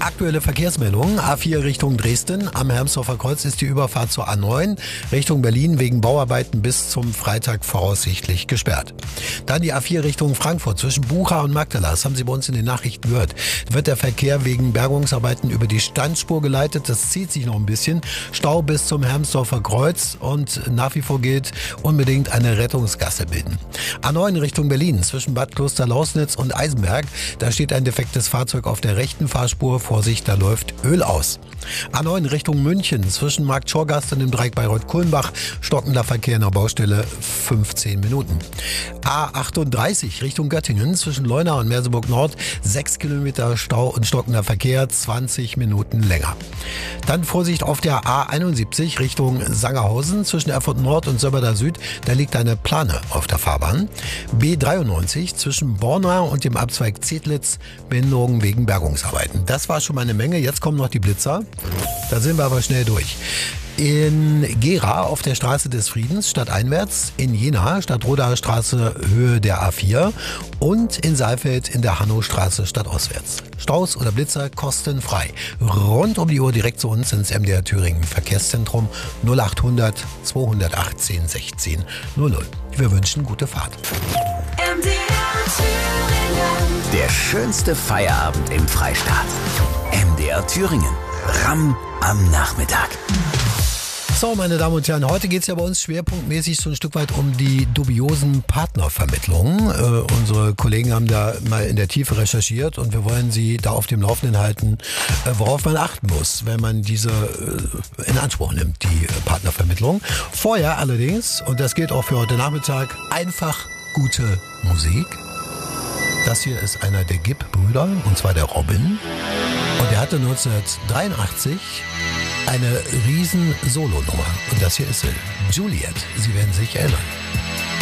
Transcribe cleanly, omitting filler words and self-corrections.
Aktuelle Verkehrsmeldung. A4 Richtung Dresden. Am Hermsdorfer Kreuz ist die Überfahrt zur A9 Richtung Berlin wegen Bauarbeiten bis zum Freitag voraussichtlich gesperrt. Dann die A4 Richtung Frankfurt zwischen Bucha und Magdala. Das haben Sie bei uns in den Nachrichten gehört. Wird der Verkehr wegen Bergungsarbeiten über die Standspur geleitet. Das zieht sich noch ein bisschen. Stau bis zum Hermsdorfer Kreuz und nach wie vor gilt, unbedingt eine Rettungsgasse bilden. A9 Richtung Berlin zwischen Bad Klosterlausnitz und Eisenberg. Da steht ein defektes Fahrzeug auf der rechten Fahrspur. Vorsicht, da läuft Öl aus. A9 Richtung München zwischen Markt Schorgast und dem Dreieck Bayreuth-Kulmbach. Stockender Verkehr in der Baustelle 15 Minuten. A38 Richtung Göttingen zwischen Leuna und Merseburg Nord. 6 Kilometer Stau und stockender Verkehr 20 Minuten länger. Dann Vorsicht auf der A71 Richtung Sangerhausen zwischen Erfurt Nord und Sömmerda Süd. Da liegt eine Plane auf der Fahrbahn. B93 zwischen Borna und dem Abzweig Zedlitz. Behinderungen wegen Bergungsarbeiten. Das war schon mal eine Menge. Jetzt kommen noch die Blitzer. Da sind wir aber schnell durch. In Gera auf der Straße des Friedens stadteinwärts, in Jena Stadtrodaer Straße Höhe der A4 und in Saalfeld in der Hannostraße stadtostwärts. Staus oder Blitzer kostenfrei. Rund um die Uhr direkt zu uns ins MDR Thüringen Verkehrszentrum 0800 218 16 00. Wir wünschen gute Fahrt. Der schönste Feierabend im Freistaat. MDR Thüringen. Ramm am Nachmittag. So, meine Damen und Herren, heute geht es ja bei uns schwerpunktmäßig so ein Stück weit um die dubiosen Partnervermittlungen. Unsere Kollegen haben da mal in der Tiefe recherchiert und wir wollen Sie da auf dem Laufenden halten, worauf man achten muss, wenn man diese in Anspruch nimmt, die Partnervermittlung. Vorher allerdings, und das gilt auch für heute Nachmittag, einfach gute Musik. Das hier ist einer der Gibb-Brüder, und zwar der Robin. Und er hatte 1983 eine riesen Solonummer. Und das hier ist sie, Juliet. Sie werden sich erinnern.